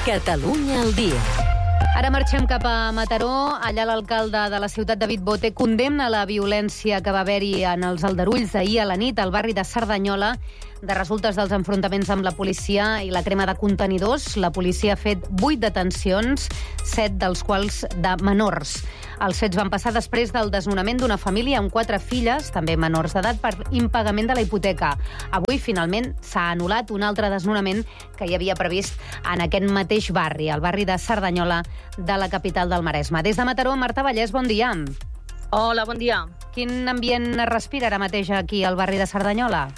Catalunya al dia. Ara marxem cap a Mataró. Allà l'alcalde de la ciutat, David Bote, condemna la violència que va haver-hi en els aldarulls ahir a la nit al barri de Cerdanyola de resultes dels enfrontaments amb la policia i la crema de contenidors. La policia ha fet 8 detencions, 7 dels quals de menors. Els fets van passar després del desnonament d'una família amb 4 filles, també menors d'edat, per impagament de la hipoteca. Avui, finalment, s'ha anul·lat un altre desnonament que hi havia previst en aquest mateix barri, el barri de Cerdanyola de la capital del Maresme. Des de Mataró, Marta Vallès, bon dia. Hola, bon dia. Quin ambient es respira ara mateix aquí al barri de Cerdanyola?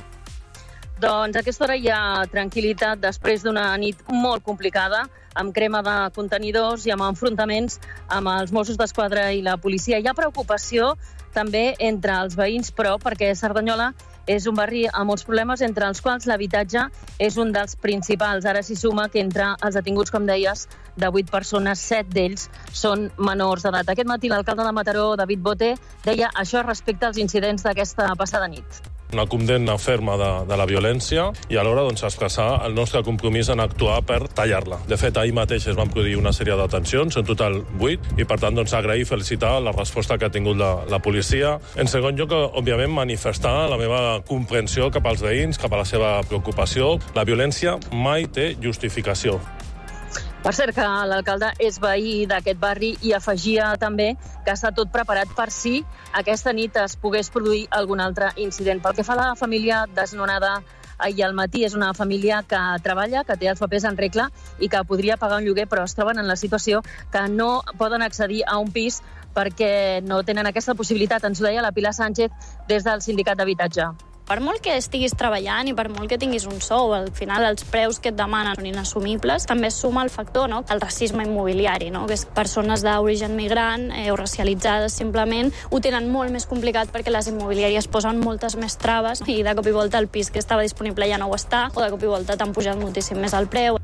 Doncs a aquesta hora hi ha tranquil·litat després d'una nit molt complicada, amb crema de contenidors i amb enfrontaments amb els Mossos d'Esquadra i la policia. Hi ha preocupació també entre els veïns, però, perquè Cerdanyola és un barri amb molts problemes, entre els quals l'habitatge és un dels principals. Ara s'hi suma que entre els detinguts, com deies, de 8 persones, 7 d'ells són menors d'edat. Aquest matí l'alcalde de Mataró, David Bote, deia això respecte als incidents d'aquesta passada nit. Una condemna ferma de la violència i alhora expressar el nostre compromís en actuar per tallar-la. De fet, ahir mateix es van produir una sèrie de detencions, en total 8, i per tant agrair i felicitar la resposta que ha tingut la policia. En segon lloc, òbviament, manifestar la meva comprensió cap als veïns, cap a la seva preocupació. La violència mai té justificació. Per cert, que l'alcalde és veí d'aquest barri i afegia també que està tot preparat per si aquesta nit es pogués produir algun altre incident. Pel que fa a la família desnonada ahir al matí, és una família que treballa, que té els papers en regla i que podria pagar un lloguer, però es troben en la situació que no poden accedir a un pis perquè no tenen aquesta possibilitat. Ens ho deia la Pilar Sánchez des del Sindicat d'Habitatge. Per molt que estiguis treballant i per molt que tinguis un sou, al final els preus que et demanen són inassumibles. També es suma el factor, el racisme immobiliari, que és persones d'origen migrant o racialitzades simplement ho tenen molt més complicat perquè les immobiliàries posen moltes més traves i de cop i volta el pis que estava disponible ja no ho està, o de cop i volta t'han pujat moltíssim més el preu.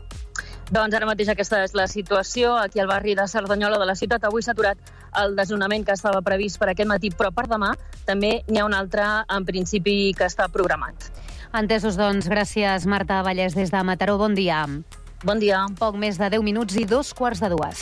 Doncs ara mateix aquesta és la situació aquí al barri de Cerdanyola de la ciutat. Avui s'ha aturat el desnonament que estava previst per aquest matí, però per demà també n'hi ha un altre, en principi, que està programat. Entesos, doncs, gràcies, Marta Vallès, des de Mataró. Bon dia. Bon dia. Poc més de 10 minuts i 2:15.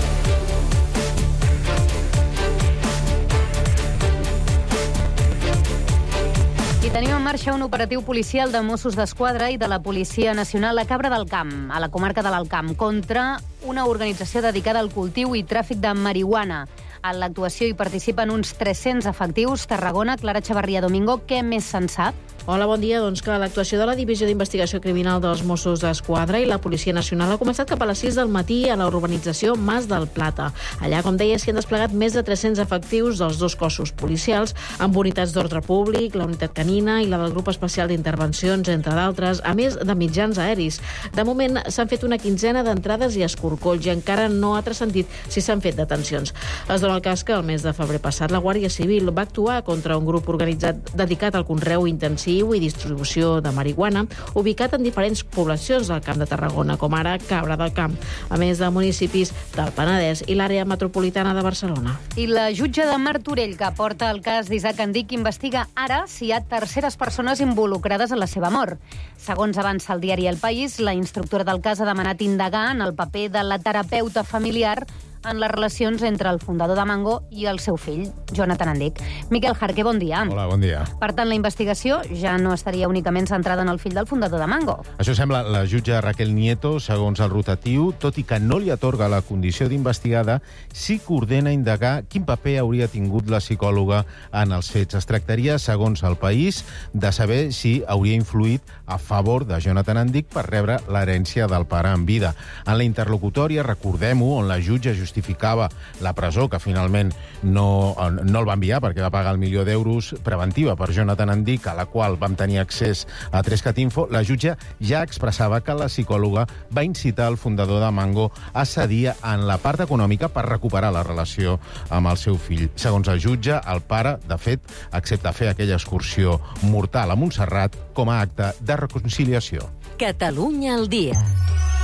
I tenim en marxa un operatiu policial de Mossos d'Esquadra i de la Policia Nacional a Cabra del Camp, a la comarca de l'Alt Camp, contra una organització dedicada al cultiu i tràfic de marihuana. En l'actuació hi participen uns 300 efectius. Tarragona, Clara Chavarria Domingo, què més se'n sap? Hola, bon dia. Doncs que l'actuació de la Divisió d'Investigació Criminal dels Mossos d'Esquadra i la Policia Nacional ha començat cap a les 6 del matí a la urbanització Mas del Plata. Allà, com deia, s'hi han desplegat més de 300 efectius dels dos cossos policials, amb unitats d'ordre públic, la unitat canina i la del grup especial d'intervencions, entre d'altres, a més de mitjans aeris. De moment, s'han fet una quinzena d'entrades i escorcolls i encara no ha transcendit si s'han fet detencions. Es dona el cas que el mes de febrer passat la Guàrdia Civil va actuar contra un grup organitzat dedicat al conreu intensiu i distribució de marihuana, ubicat en diferents poblacions del Camp de Tarragona, com ara Cabra del Camp, a més de municipis del Penedès i l'àrea metropolitana de Barcelona. I la jutge de Martorell, que porta el cas d'Isaac Andic, investiga ara si hi ha terceres persones involucrades en la seva mort. Segons avança el diari El País, la instructora del cas ha demanat indagar en el paper de la terapeuta familiar en les relacions entre el fundador de Mango i el seu fill, Jonathan Andic. Miquel Jarque, bon dia. Hola, bon dia. Per tant, la investigació ja no estaria únicament centrada en el fill del fundador de Mango. Això sembla la jutge Raquel Nieto, segons el rotatiu, tot i que no li atorga la condició d'investigada, sí que ordena indagar quin paper hauria tingut la psicòloga en els fets. Es tractaria, segons El País, de saber si hauria influït a favor de Jonathan Andic per rebre l'herència del pare en vida. En la interlocutòria, recordem-ho, on la jutge justificava la presó, que finalment no el va enviar perquè va pagar el $1.000.000 preventiva per Jonathan Andic, a la qual vam tenir accés a 3catinfo, la jutge ja expressava que la psicòloga va incitar el fundador de Mango a cedir en la part econòmica per recuperar la relació amb el seu fill. Segons el jutge, el pare, de fet, accepta fer aquella excursió mortal a Montserrat com a acte de reconciliació. Catalunya al dia.